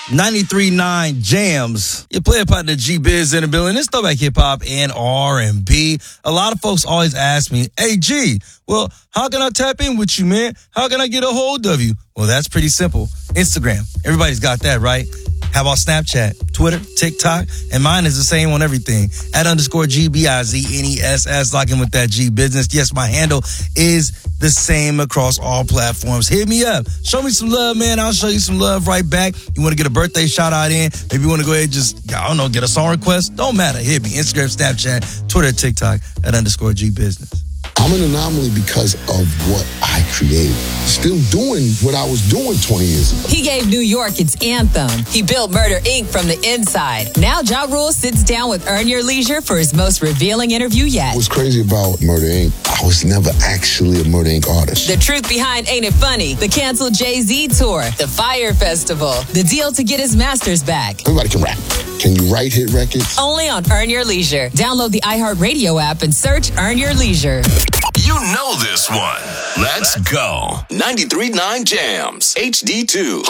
93.9 Jams. Your player partner G-Biz in the building. It's throwback hip-hop and R&B. A lot of folks always ask me, hey, G, well, how can I tap in with you, man? How can I get a hold of you? Well, that's pretty simple. Instagram. Everybody's got that, right? How about Snapchat, Twitter, TikTok? And mine is the same on everything. @_GBIZNESS. Lock in with that G business. Yes, my handle is the same across all platforms. Hit me up. Show me some love, man. I'll show you some love right back. You want to get a birthday shout out in? Maybe you want to go ahead and just, I don't know, get a song request? Don't matter. Hit me. Instagram, Snapchat, Twitter, TikTok @_G business. I'm an anomaly because of what I created. Still doing what I was doing 20 years ago. He gave New York its anthem. He built Murder, Inc. from the inside. Now Ja Rule sits down with Earn Your Leisure for his most revealing interview yet. What's crazy about Murder, Inc., I was never actually a Murder, Inc. artist. The truth behind Ain't It Funny, the canceled Jay-Z tour, the Fire Festival, the deal to get his masters back. Everybody can rap. Can you write hit records? Only on Earn Your Leisure. Download the iHeartRadio app and search Earn Your Leisure. You know this one. Let's go. 93.9 Jams. HD2.